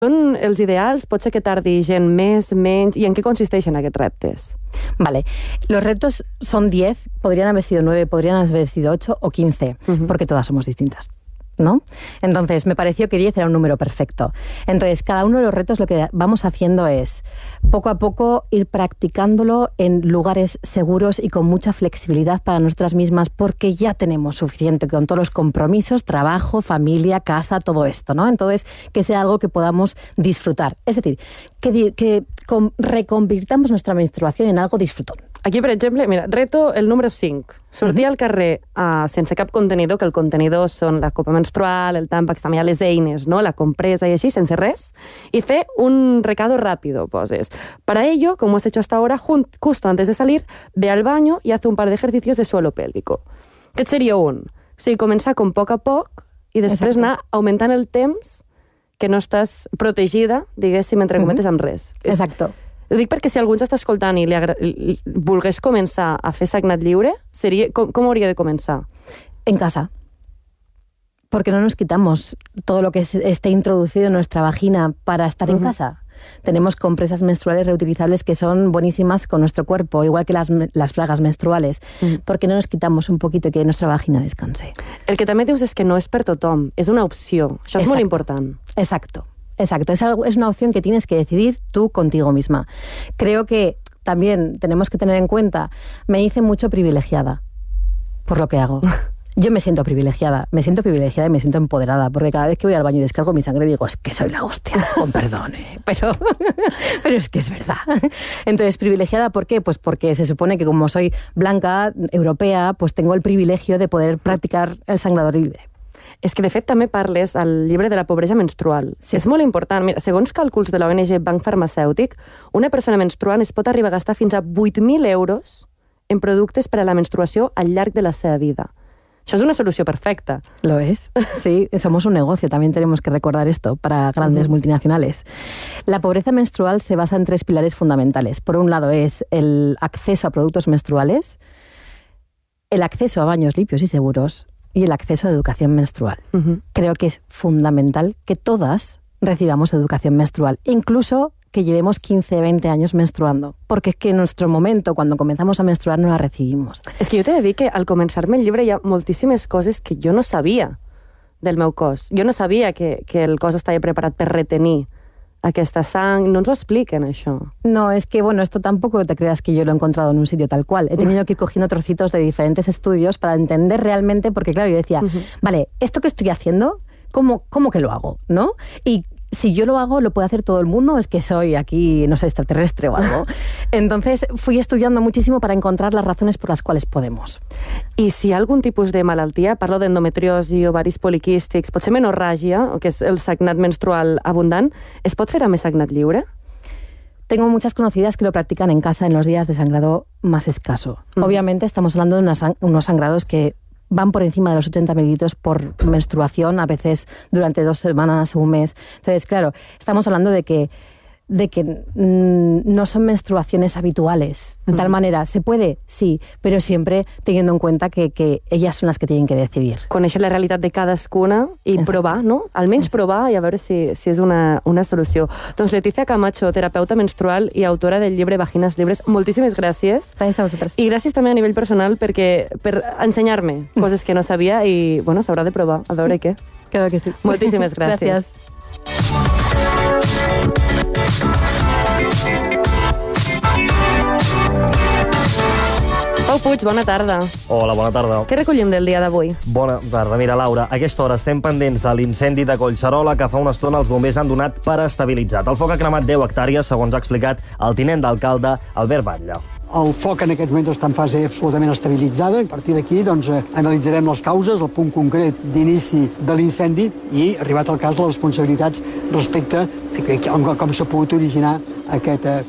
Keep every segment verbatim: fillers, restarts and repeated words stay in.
Són els ideals? Pot ser que tardi gent més, menys... I en què consisteixen aquests reptes? Vale, los retos son diez, podrían haber sido nueve, podrían haber sido ocho o quince, uh-huh. porque todas somos distintas, ¿no? Entonces, me pareció que diez era un número perfecto. Entonces, cada uno de los retos lo que vamos haciendo es, poco a poco, ir practicándolo en lugares seguros y con mucha flexibilidad para nosotras mismas, porque ya tenemos suficiente con todos los compromisos, trabajo, familia, casa, todo esto, ¿no? Entonces, que sea algo que podamos disfrutar. Es decir, que, que com, reconvirtamos nuestra menstruación en algo disfrutón. Aquí, per exemple, mira, reto el número cinc. Sortir uh-huh. al carrer uh, sense cap contenidor, que el contenidor són la copa menstrual, el tàmpax, també hi ha les eines, no? La compresa i així, sense res, i fer un recado rápido, poses. Para ello, como has hecho hasta ahora, justo antes de salir, ve al baño y hace un par de ejercicios de suelo pélvico. Aquest seria un. O sigui, començar com poc a poc i després Exacto. anar augmentant el temps que no estàs protegida, diguéssim, entre cometes, uh-huh. amb res. Exacto. Ho dic perquè si algú ens està escoltant i li agra... volgués començar a fer sagnat lliure, seria... com, com hauria de començar? En casa. Porque no nos quitamos todo lo que esté introducido en nuestra vagina para estar uh-huh. en casa. Tenemos compresas menstruales reutilizables que son buenísimas con nuestro cuerpo, igual que las, las bragas menstruales. Uh-huh. Porque no nos quitamos un poquito y que nuestra vagina descanse. El que també dius és que no és per tothom, és una opció. Això és Exacto. molt important. Exacto. Exacto, es, algo, es una opción que tienes que decidir tú contigo misma. Creo que también tenemos que tener en cuenta, me hice mucho privilegiada por lo que hago. Yo me siento privilegiada, me siento privilegiada y me siento empoderada, porque cada vez que voy al baño y descargo mi sangre digo, es que soy la hostia, con perdón, ¿eh? pero, pero es que es verdad. Entonces, privilegiada, ¿por qué? Pues porque se supone que como soy blanca, europea, pues tengo el privilegio de poder practicar el sangrado libre. És que, de fet, també parles al llibre de la pobresa menstrual. Sí. És molt important. Mira, segons càlculs de l'O N G Banc Farmacèutic, una persona menstruant es pot arribar a gastar fins a vuit mil euros en productes per a la menstruació al llarg de la seva vida. Això és una solució perfecta. Lo es. Sí, somos un negocio. También tenemos que recordar esto para grandes uh-huh. multinacionales. La pobreza menstrual se basa en tres pilares fundamentales. Por un lado es el acceso a productos menstruales, el acceso a baños limpios y seguros, y el acceso a educación menstrual. Uh-huh. Creo que es fundamental que todas recibamos educación menstrual, incluso que llevemos quince, veinte años menstruando, porque es que en nuestro momento, cuando comenzamos a menstruar, no la recibimos. És que jo t'he de dir que al començar-me el llibre hi ha moltíssimes coses que jo no sabia del meu cos. Jo no sabia que, que el cos estava preparat per retenir aquesta sang, no ens ho expliquen, això. No, es que, bueno, esto tampoco te creas que yo lo he encontrado en un sitio tal cual. He tenido que ir cogiendo trocitos de diferentes estudios para entender realmente, porque claro, yo decía, uh-huh. vale, ¿esto que estoy haciendo, cómo, cómo que lo hago? ¿No? Y si yo lo hago, ¿lo puede hacer todo el mundo? ¿Es que soy aquí, no sé, extraterrestre o algo? Entonces fui estudiando muchísimo para encontrar las razones por las cuales podemos. I si hi ha algun tipus de malaltia, parlo d'endometriosi, ovaris poliquístics, potser menorràgia, que és el sagnat menstrual abundant, es pot fer també sagnat lliure? Tengo muchas conocidas que lo practican en casa en los días de sangrado más escaso. Uh-huh. Obviamente estamos hablando de unas, unos sangrados que van por encima de los ochenta mililitros por menstruación, a veces durante dos semanas o un mes. Entonces, claro, estamos hablando de que, de que mmm, no son menstruaciones habituales. De tal manera, ¿se puede? Sí, pero siempre teniendo en cuenta que, que ellas son las que tienen que decidir. Conèixer la realitat de cadascuna i Exacte. provar, no? Almenys Exacte. provar i a veure si, si és una, una solució. Doncs Leticia Camacho, terapeuta menstrual i autora del llibre Vaginas Libres, moltíssimes gràcies. Gràcies a vosaltres. I gràcies també a nivell personal perquè, per ensenyar-me coses que no sabia i, bueno, s'haurà de provar, a veure què. Claro que sí. Moltíssimes gràcies. Gràcies. Pau Puig, bona tarda. Hola, bona tarda. Què recollim del dia d'avui? Bona tarda. Mira, Laura, a aquesta hora estem pendents de l'incendi de Collserola que fa una estona els bombers han donat per estabilitzat. El foc ha cremat deu hectàrees, segons ha explicat el tinent d'alcalde Albert Batlle. El foc en aquests moments està en fase absolutament estabilitzada. A partir d'aquí doncs, analitzarem les causes, el punt concret d'inici de l'incendi i, arribat al cas, les responsabilitats respecte a com s'ha pogut originar aquest foc.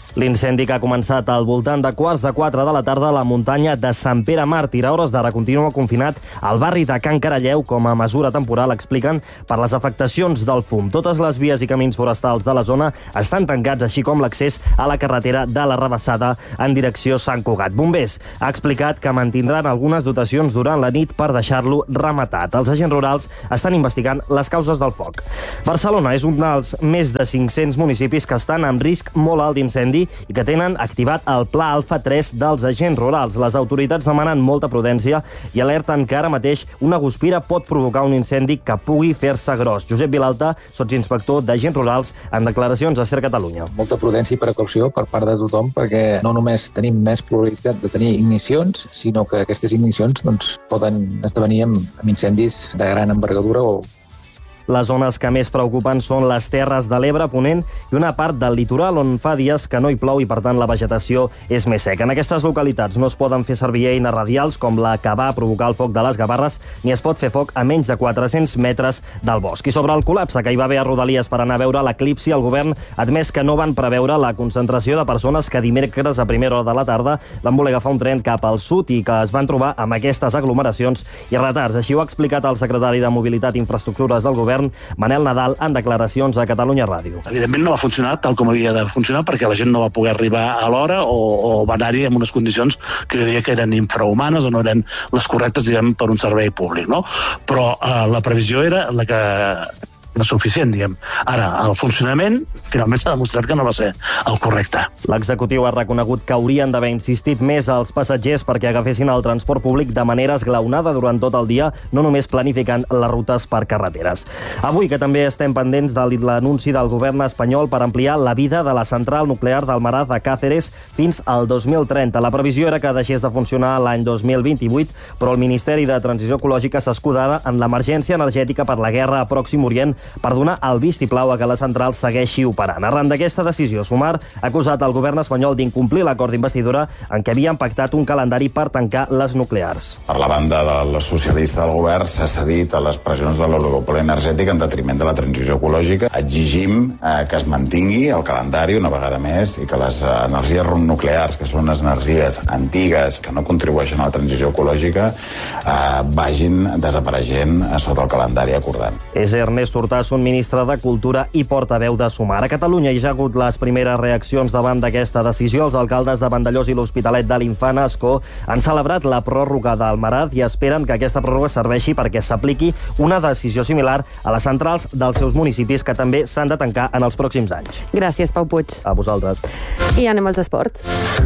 L'incendi que ha començat al voltant de quarts de quatre de la tarda a la muntanya de Sant Pere Màrtir. A hores d'ara continua confinat al barri de Can Caralleu com a mesura temporal, expliquen, per les afectacions del fum. Totes les vies i camins forestals de la zona estan tancats, així com l'accés a la carretera de la Rabassada en direcció Sant Cugat. Bombers ha explicat que mantindran algunes dotacions durant la nit per deixar-lo rematat. Els agents rurals estan investigant les causes del foc. Barcelona és un dels més de cinc-cents municipis que estan en risc molt alt d'incendi i que tenen activat el Pla Alfa tres dels agents rurals. Les autoritats demanen molta prudència i alerten que ara mateix una guspira pot provocar un incendi que pugui fer-se gros. Josep Vilalta, sotsinspector d'agents rurals, en declaracions a Ser Catalunya. Molta prudència i precaució per part de tothom, perquè no només tenim més probabilitat de tenir ignicions, sinó que aquestes ignicions doncs, poden esdevenir amb, amb incendis de gran envergadura o Les zones que més preocupen són les Terres de l'Ebre, Ponent i una part del litoral on fa dies que no hi plou i, per tant, la vegetació és més seca. En aquestes localitats no es poden fer servir eines radials com la que va provocar el foc de les Gavarres, ni es pot fer foc a menys de quatre-cents metres del bosc. I sobre el col·lapse que hi va haver a Rodalies per anar a veure l'eclipsi, el govern ha admès que no van preveure la concentració de persones que dimecres a primera hora de la tarda van voler agafar un tren cap al sud i que es van trobar amb aquestes aglomeracions i retards. Així ho ha explicat el secretari de Mobilitat i Infraestructures del govern, Manel Nadal, en declaracions a Catalunya Ràdio. Evidentment no va funcionar tal com havia de funcionar perquè la gent no va poder arribar a l'hora o, o va anar-hi en unes condicions que jo diria que eren infrahumanes o no eren les correctes, diguem, per un servei públic, no? Però eh, la previsió era la que no és suficient, diguem. Ara, el funcionament finalment s'ha demostrat que no va ser el correcte. L'executiu ha reconegut que haurien d'haver insistit més als passatgers perquè agafessin el transport públic de manera esglaonada durant tot el dia, no només planificant les rutes per carreteres. Avui, que també estem pendents de l'anunci del govern espanyol per ampliar la vida de la central nuclear d'Almaraz a Càceres fins al dos mil trenta. La previsió era que deixés de funcionar l'any dos mil vint-i-vuit, però el Ministeri de Transició Ecològica s'escudava en l'emergència energètica per la guerra a Pròxim Orient per donar el vistiplau a que la central segueixi operant. Arran d'aquesta decisió, Sumar ha acusat el govern espanyol d'incomplir l'acord d'investidura en què havien pactat un calendari per tancar les nuclears. Per la banda del socialista del govern s'ha cedit a les pressions de l'oligopoli energètic en detriment de la transició ecològica. Exigim eh, que es mantingui el calendari una vegada més i que les eh, energies nuclears, que són les energies antigues que no contribueixen a la transició ecològica, eh, vagin desapareixent sota el calendari acordat. És Ernest Urtasun, ministre de Cultura i portaveu de Sumar. A Catalunya hi ha hagut les primeres reaccions davant d'aquesta decisió. Els alcaldes de Vandellós i l'Hospitalet de l'Infant Ascó han celebrat la pròrroga d'Almaraz i esperen que aquesta pròrroga serveixi perquè s'apliqui una decisió similar a les centrals dels seus municipis que també s'han de tancar en els pròxims anys. Gràcies, Pau Puig. A vosaltres. I anem als esports.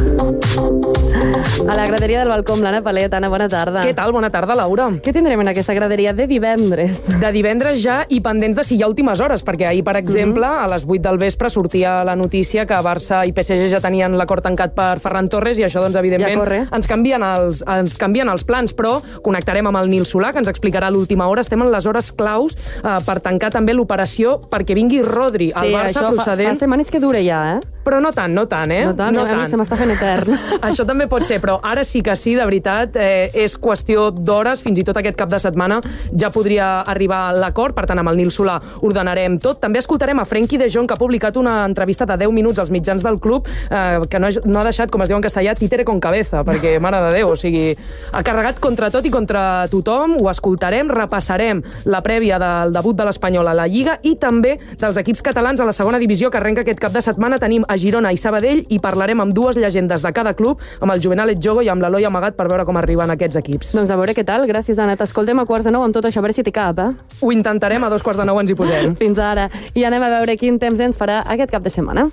A la graderia del balcó amb l'Anna Palet. Anna, bona tarda. Què tal? Bona tarda, Laura. Què tindrem en aquesta graderia de divendres? De divendres ja i pendents de si hi ha últimes hores, perquè ahir, per exemple, mm-hmm. a les vuit del vespre sortia la notícia que Barça i P S G ja tenien l'acord tancat per Ferran Torres i això, doncs, evidentment, ja ens canvien els, ens canvien els plans, però connectarem amb el Nil Solà, que ens explicarà l'última hora. Estem en les hores claus eh, per tancar també l'operació perquè vingui Rodri, sí, el Barça procedent. Fa, fa setmanes que dura ja, eh? Però no tant, no tant, eh? No tant, no a tant. Mi se m'està fent etern. Això també pot ser, però ara sí que sí, de veritat, eh, és qüestió d'hores, fins i tot aquest cap de setmana ja podria arribar l'acord, per tant, amb el Nil Solà ordenarem tot. També escoltarem a Frenkie de Jong, que ha publicat una entrevista de deu minuts als mitjans del club, eh, que no, no ha deixat, com es diu en castellà, títere con cabeza, perquè, mare de Déu, o sigui, ha carregat contra tot i contra tothom, ho escoltarem, repassarem la prèvia del debut de l'Espanyol a la Lliga i també dels equips catalans a la segona divisió que arrenca aquest cap de setmana. Tenim a Girona i Sabadell i parlarem amb dues llegendes de cada club, amb el Juvenal Etjogo i amb l'Eloi Amagat, per veure com arriben aquests equips. Doncs a veure què tal. Gràcies, Anna. T'escoltem a quarts de nou amb tot això, a veure si t'hi cap, eh? Ho intentarem, a dos quarts de nou ens hi posem. Fins ara. I anem a veure quin temps ens farà aquest cap de setmana.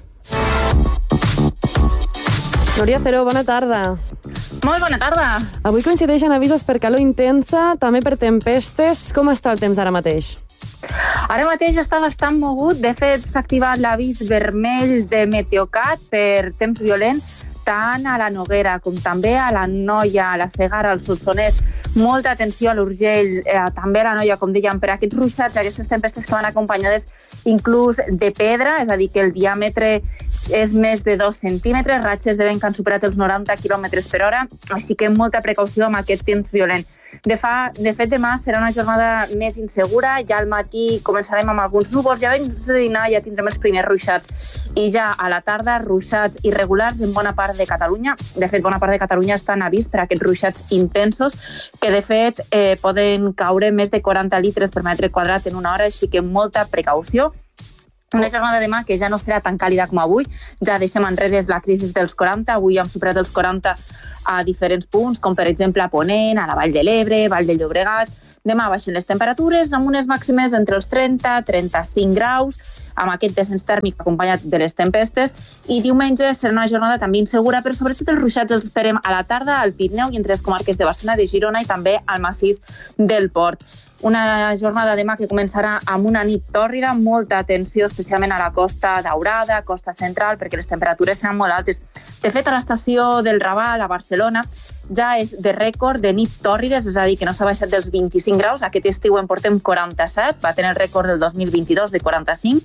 Núria Seró, bona tarda. Molt bona tarda. Avui coincideixen avisos per calor intensa, també per tempestes. Com està el temps ara mateix? Ara mateix està bastant mogut. De fet, s'ha activat l'avís vermell de Meteocat per temps violent tant a la Noguera com també a la Noia, a la Segara, al Solsonès. Molta atenció a l'Urgell, eh, també a la Noia, com dèiem, per aquests ruixats, aquestes tempestes que van acompanyades inclús de pedra, és a dir, que el diàmetre és més de dos centímetres, ratxes de vent que han superat els noranta quilòmetres per hora, així que molta precaució amb aquest temps violent. De, fa, de fet, demà serà una jornada més insegura. Ja al matí començarem amb alguns núvols, ja abans de dinar ja tindrem els primers ruixats. I ja a la tarda, ruixats irregulars en bona part de Catalunya. De fet, bona part de Catalunya està en avís per aquests ruixats intensos, que de fet eh, poden caure més de quaranta litres per metre quadrat en una hora, així que molta precaució. Una jornada demà que ja no serà tan càlida com avui, ja deixem enrere la crisi dels quaranta, avui hem superat els quaranta a diferents punts, com per exemple a Ponent, a la Vall de l'Ebre, Vall de Llobregat. Demà baixen les temperatures amb unes màximes entre els trenta i trenta-cinc graus, amb aquest descens tèrmic acompanyat de les tempestes, i diumenge serà una jornada també insegura, però sobretot els ruixats els esperem a la tarda al Pirineu i entre les comarques de Barcelona, de Girona i també al massís del Port. Una jornada demà que començarà amb una nit tòrrida, molta atenció especialment a la Costa Daurada, Costa Central, perquè les temperatures seran molt altes. De fet, a l'estació del Raval, a Barcelona, ja és de rècord de nit tòrrides, és a dir, que no s'ha baixat dels vint-i-cinc graus. Aquest estiu en portem quaranta-set, va tenir el rècord del dos mil vint-i-dos de quaranta-cinc,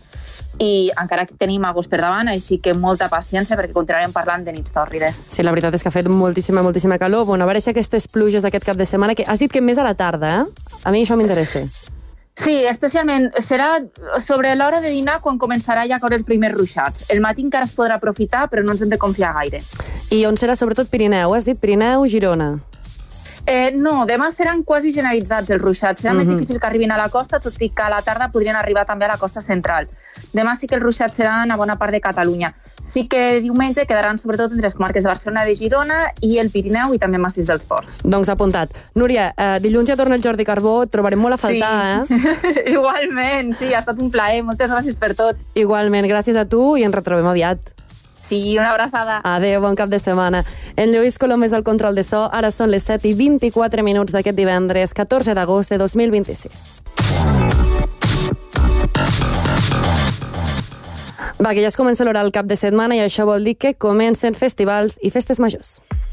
i encara que tenim agost per davant, així que molta paciència perquè continuarem parlant de nits tòrrides. Sí, la veritat és que ha fet moltíssima, moltíssima calor. Bueno, a veure si aquestes pluges d'aquest cap de setmana, que has dit que més a la tarda, eh? A mi això m'interessa. Sí, especialment serà sobre l'hora de dinar quan començarà ja a caure els primers ruixats. El matí encara es podrà aprofitar, però no ens hem de confiar gaire. I on serà sobretot Pirineu? Has dit Pirineu, Girona? Eh, no, demà seran quasi generalitzats els ruixats. Serà mm-hmm. més difícil que arribin a la costa, tot i que a la tarda podrien arribar també a la costa central. Demà sí que els ruixats seran a bona part de Catalunya. Sí que diumenge quedaran sobretot entre les comarques de Barcelona, de Girona i el Pirineu i també massís dels Ports. Doncs apuntat. Núria, eh, dilluns ja torna el Jordi Carbó, et trobarem molt a faltar, sí. eh? Igualment, sí, ha estat un plaer. Moltes gràcies per tot. Igualment, gràcies a tu i ens retrobem aviat. Sí, una abraçada. Adéu, bon cap de setmana. En Lluís Colom és el control de so. Ara són les set i vint-i-quatre minuts d'aquest divendres, catorze d'agost de dos mil vint-i-sis. Va, que ja es comença l'hora al cap de setmana i això vol dir que comencen festivals i festes majors.